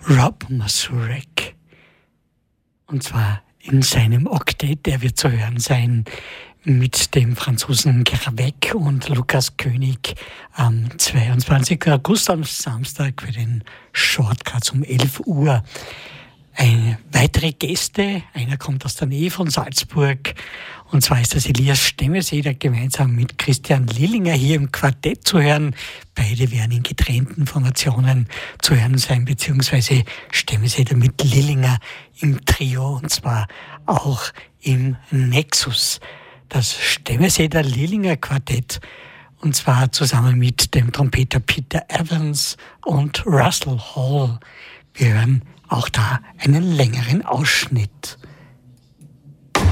Rob Mazurek. Und zwar in seinem Oktett, der wird zu hören sein mit dem Franzosen Gravec und Lukas König am 22. August, am Samstag für den Shortcuts um 11 Uhr. Weitere Gäste, einer kommt aus der Nähe von Salzburg, und zwar ist das Elias Stemmeseder gemeinsam mit Christian Lillinger hier im Quartett zu hören. Beide werden in getrennten Formationen zu hören sein, beziehungsweise Stemmeseder mit Lillinger im Trio, und zwar auch im Nexus. Das Stemmeseder-Lillinger Quartett, und zwar zusammen mit dem Trompeter Peter Evans und Russell Hall. Wir hören auch da einen längeren Ausschnitt.